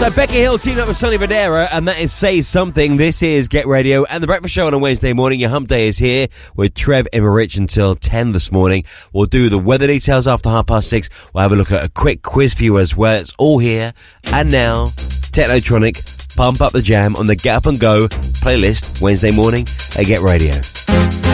So Becky Hill teamed up with Sonny Fodera, and that is Say Something. This is Get Radio and the Breakfast Show on a Wednesday morning. Your hump day is here with Trev, Emma, Rich until 10 this morning. We'll do the weather details after 6:30. We'll have a look at a quick quiz for you as well. It's all here and now. Technotronic, pump up the jam on the Get Up and Go playlist Wednesday morning at Get Radio.